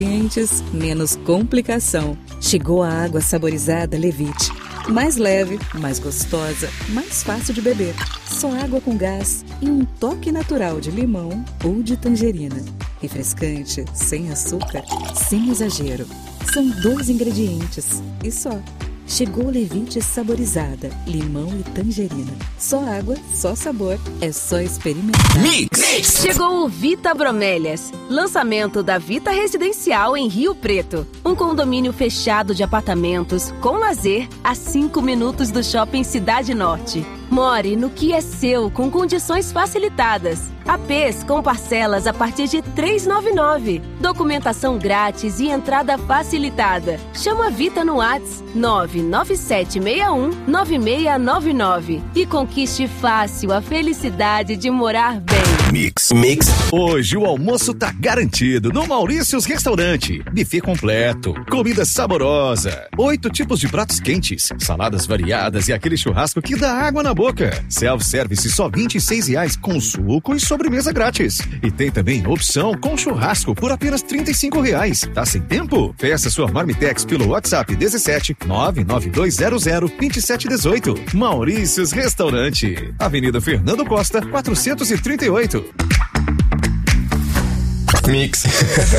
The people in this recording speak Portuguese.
Menos complicação. Chegou a água saborizada Levite. Mais leve, mais gostosa, mais fácil de beber. Só água com gás e um toque natural de limão ou de tangerina. Refrescante, sem açúcar, sem exagero. São 2 ingredientes e só. Chegou Levite saborizada, limão e tangerina. Só água, só sabor. É só experimentar. Mix. Chegou o Vita Bromélias. Lançamento da Vita Residencial em Rio Preto. Um condomínio fechado de apartamentos com lazer a 5 minutos do Shopping Cidade Norte. More no que é seu com condições facilitadas. APs com parcelas a partir de R$ 399. Documentação grátis e entrada facilitada. Chama a Vita no WhatsApp 997619699 e conquiste fácil a felicidade de morar bem. Mix. Hoje o almoço tá garantido no Maurícios Restaurante. Buffet completo, comida saborosa, 8 tipos de pratos quentes, saladas variadas e aquele churrasco que dá água na boca. Self-service só R$ 26 com suco e sobremesa grátis. E tem também opção com churrasco por apenas R$ 35. Tá sem tempo? Peça sua Marmitex pelo WhatsApp 17 99200 2718. Maurícios Restaurante, Avenida Fernando Costa, 438. Mix.